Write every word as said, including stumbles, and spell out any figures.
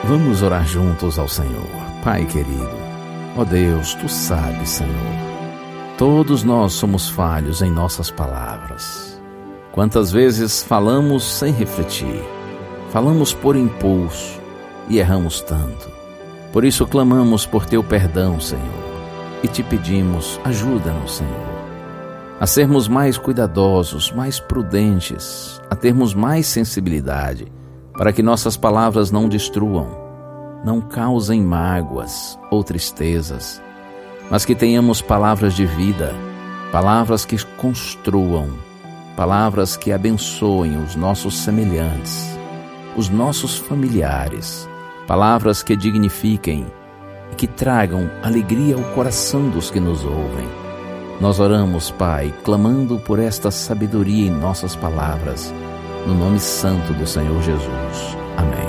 Vamos orar juntos ao Senhor. Pai querido, ó Deus, Tu sabes, Senhor, todos nós somos falhos em nossas palavras. Quantas vezes falamos sem refletir, falamos por impulso e erramos tanto. Por isso clamamos por Teu perdão, Senhor, e Te pedimos, ajuda-nos, Senhor, a sermos mais cuidadosos, mais prudentes, a termos mais sensibilidade, para que nossas palavras não destruam, não causem mágoas ou tristezas, mas que tenhamos palavras de vida, palavras que construam, palavras que abençoem os nossos semelhantes, os nossos familiares, palavras que dignifiquem e que tragam alegria ao coração dos que nos ouvem. Nós oramos, Pai, clamando por esta sabedoria em nossas palavras, no nome santo do Senhor Jesus. Amém.